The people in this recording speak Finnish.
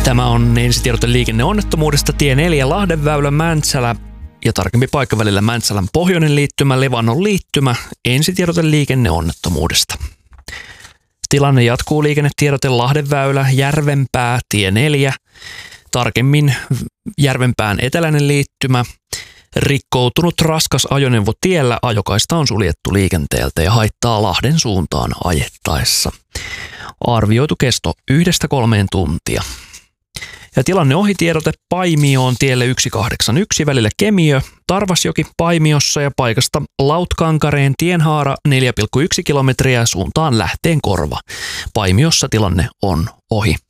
Tämä on ensitiedote liikenneonnettomuudesta tie 4 Lahdenväylä Mäntsälä ja tarkempi paikka välillä Mäntsälän pohjoinen liittymä, Levannon liittymä, ensitiedote liikenneonnettomuudesta. Tilanne jatkuu liikennetiedote Lahdenväylä, Järvenpää, tie 4, tarkemmin Järvenpään eteläinen liittymä. Rikkoutunut raskas ajoneuvo tiellä, ajokaista on suljettu liikenteeltä ja haittaa Lahden suuntaan ajettaessa. Arvioitu kesto 1–3 tuntia. Ja tilanne ohitiedote Paimioon tielle 181 välillä Kemiö, Tarvasjoki Paimiossa ja paikasta Lautkankareen tienhaara 4,1 kilometriä suuntaan Lähteenkorva. Paimiossa tilanne on ohi.